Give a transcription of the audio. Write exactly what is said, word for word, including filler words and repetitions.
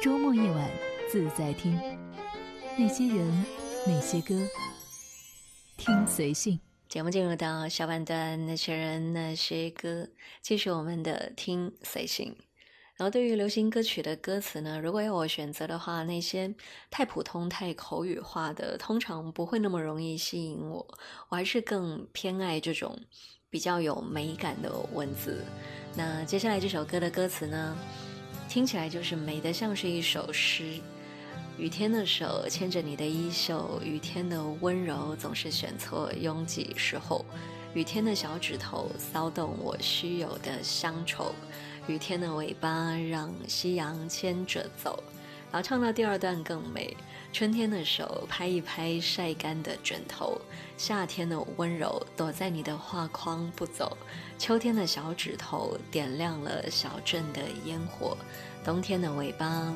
周末夜晚自在听，那些人，那些歌，听随性。 节目进入到下半段，那些人那些歌，继续我们的听随性。然后对于流行歌曲的歌词呢，如果要我选择的话，那些太普通太口语化的通常不会那么容易吸引我，我还是更偏爱这种比较有美感的文字。那接下来这首歌的歌词呢，听起来就是美得像是一首诗。雨天的手牵着你的衣袖，雨天的温柔总是选错拥挤时候，雨天的小指头骚动我虚有的乡愁，雨天的尾巴让夕阳牵着走。然后唱到第二段更美，春天的手拍一拍晒干的枕头，夏天的温柔躲在你的画框不走，秋天的小指头点亮了小镇的烟火，冬天的尾巴